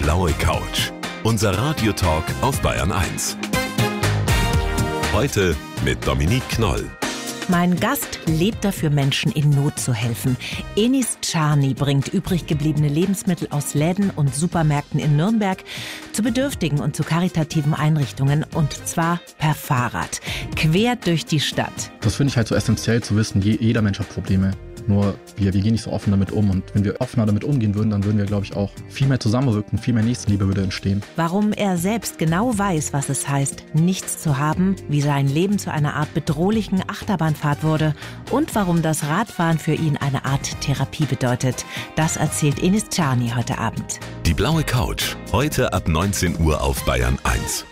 blaue Couch. Unser Radiotalk auf Bayern 1. Heute mit Dominique Knoll. Mein Gast lebt dafür, Menschen in Not zu helfen. Enis Czarny bringt übrig gebliebene Lebensmittel aus Läden und Supermärkten in Nürnberg zu bedürftigen und zu karitativen Einrichtungen, und zwar per Fahrrad, quer durch die Stadt. Das finde ich halt so essentiell zu wissen, jeder Mensch hat Probleme. Nur wir gehen nicht so offen damit um. Und wenn wir offener damit umgehen würden, dann würden wir, glaube ich, auch viel mehr zusammenwirken, viel mehr Nächstenliebe würde entstehen. Warum er selbst genau weiß, was es heißt, nichts zu haben, wie sein Leben zu einer Art bedrohlichen Achterbahnfahrt wurde und warum das Radfahren für ihn eine Art Therapie bedeutet, das erzählt Enis Czarny heute Abend. Die blaue Couch, heute ab 19 Uhr auf Bayern 1.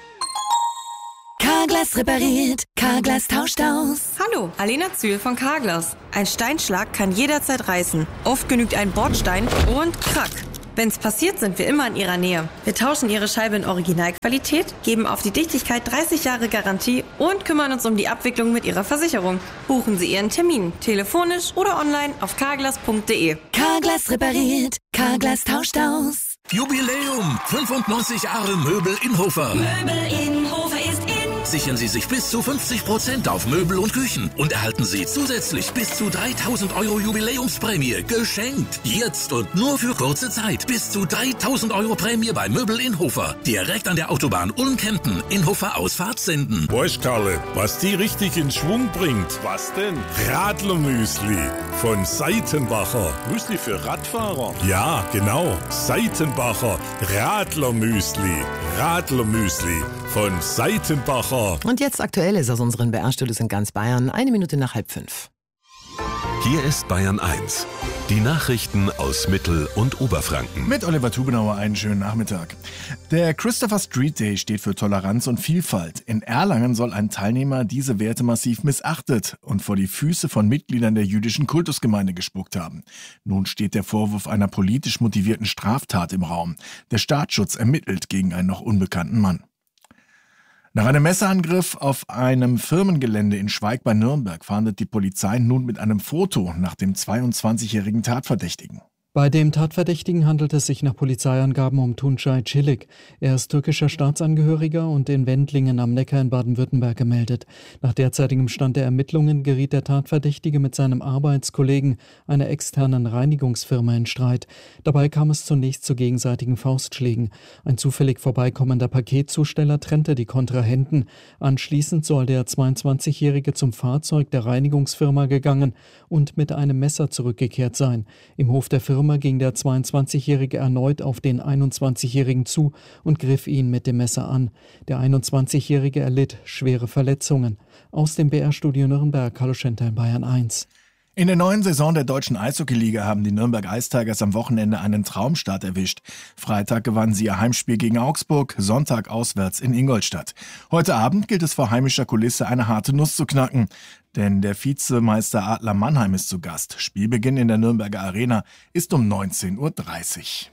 Carglass repariert, Carglass tauscht aus. Hallo, Alena Zühl von Carglass. Ein Steinschlag kann jederzeit reißen. Oft genügt ein Bordstein und krack. Wenn's passiert, sind wir immer in Ihrer Nähe. Wir tauschen Ihre Scheibe in Originalqualität, geben auf die Dichtigkeit 30 Jahre Garantie und kümmern uns um die Abwicklung mit Ihrer Versicherung. Buchen Sie Ihren Termin, telefonisch oder online auf carglass.de. Carglass repariert, Carglass tauscht aus. Jubiläum! 95 Jahre Möbel Inhofer. Möbel Inhofer ist in. Sichern Sie sich bis zu 50% auf Möbel und Küchen und erhalten Sie zusätzlich bis zu 3.000 € Jubiläumsprämie geschenkt. Jetzt und nur für kurze Zeit. Bis zu 3.000 € Prämie bei Möbel Inhofer. Direkt an der Autobahn Ulm-Kempten. Inhofer Ausfahrt senden. Weißt, Karle, was die richtig in Schwung bringt? Was denn? Radlermüsli von Seitenbacher. Müsli für Radfahrer? Ja, genau. Seitenbacher Radlermüsli. Radlermüsli von Seitenbacher. Und jetzt Aktuelles aus unseren BR-Studios in ganz Bayern, 5:01. Hier ist Bayern 1. Die Nachrichten aus Mittel- und Oberfranken. Mit Oliver Tubenauer einen schönen Nachmittag. Der Christopher Street Day steht für Toleranz und Vielfalt. In Erlangen soll ein Teilnehmer diese Werte massiv missachtet und vor die Füße von Mitgliedern der jüdischen Kultusgemeinde gespuckt haben. Nun steht der Vorwurf einer politisch motivierten Straftat im Raum. Der Staatsschutz ermittelt gegen einen noch unbekannten Mann. Nach einem Messerangriff auf einem Firmengelände in Schweig bei Nürnberg fahndet die Polizei nun mit einem Foto nach dem 22-jährigen Tatverdächtigen. Bei dem Tatverdächtigen handelt es sich nach Polizeiangaben um Tuncay Çelik. Er ist türkischer Staatsangehöriger und in Wendlingen am Neckar in Baden-Württemberg gemeldet. Nach derzeitigem Stand der Ermittlungen geriet der Tatverdächtige mit seinem Arbeitskollegen, einer externen Reinigungsfirma, in Streit. Dabei kam es zunächst zu gegenseitigen Faustschlägen. Ein zufällig vorbeikommender Paketzusteller trennte die Kontrahenten. Anschließend soll der 22-Jährige zum Fahrzeug der Reinigungsfirma gegangen und mit einem Messer zurückgekehrt sein. Im Hof der Firma ging der 22-Jährige erneut auf den 21-Jährigen zu und griff ihn mit dem Messer an. Der 21-Jährige erlitt schwere Verletzungen. Aus dem BR-Studio Nürnberg, Carlo Schenter in Bayern 1. In der neuen Saison der deutschen Eishockeyliga haben die Nürnberg Ice Tigers am Wochenende einen Traumstart erwischt. Freitag gewannen sie ihr Heimspiel gegen Augsburg, Sonntag auswärts in Ingolstadt. Heute Abend gilt es vor heimischer Kulisse eine harte Nuss zu knacken. Denn der Vizemeister Adler Mannheim ist zu Gast. Spielbeginn in der Nürnberger Arena ist um 19:30 Uhr.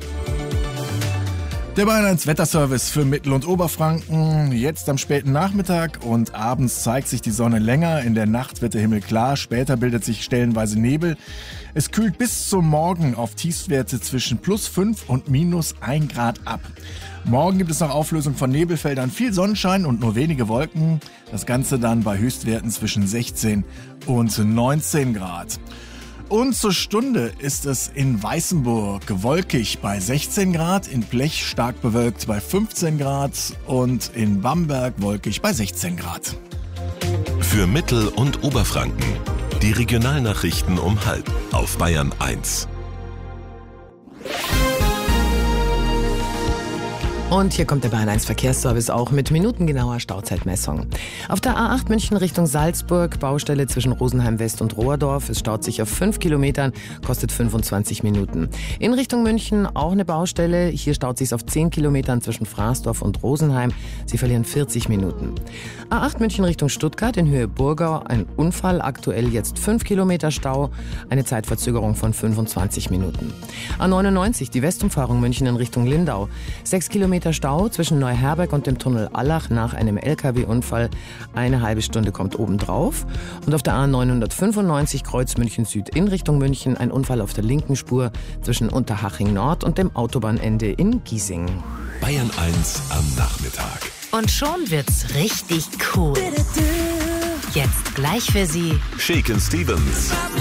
Der Bayern 1 Wetterservice für Mittel- und Oberfranken. Jetzt am späten Nachmittag und abends zeigt sich die Sonne länger. In der Nacht wird der Himmel klar. Später bildet sich stellenweise Nebel. Es kühlt bis zum Morgen auf Tiefstwerte zwischen +5 und -1 Grad ab. Morgen gibt es noch Auflösung von Nebelfeldern, viel Sonnenschein und nur wenige Wolken. Das Ganze dann bei Höchstwerten zwischen 16 und 19 Grad. Und zur Stunde ist es in Weißenburg wolkig bei 16 Grad, in Blech stark bewölkt bei 15 Grad und in Bamberg wolkig bei 16 Grad. Für Mittel- und Oberfranken. Die Regionalnachrichten um 12:30 auf Bayern 1. Und hier kommt der Bayern 1 Verkehrsservice auch mit minutengenauer Stauzeitmessung. Auf der A8 München Richtung Salzburg, Baustelle zwischen Rosenheim West und Rohrdorf. Es staut sich auf 5 Kilometern, kostet 25 Minuten. In Richtung München auch eine Baustelle. Hier staut sich auf 10 Kilometern zwischen Fraßdorf und Rosenheim. Sie verlieren 40 Minuten. A8 München Richtung Stuttgart in Höhe Burgau. Ein Unfall, aktuell jetzt 5 Kilometer Stau. Eine Zeitverzögerung von 25 Minuten. A99 die Westumfahrung München in Richtung Lindau. 6 Kilometer Kilometer Stau zwischen Neuherberg und dem Tunnel Allach nach einem LKW-Unfall. Eine halbe Stunde kommt obendrauf. Und auf der A995 Kreuz München Süd in Richtung München ein Unfall auf der linken Spur zwischen Unterhaching Nord und dem Autobahnende in Giesing. Bayern 1 am Nachmittag. Und schon wird's richtig cool. Jetzt gleich für Sie Shakin' Stevens.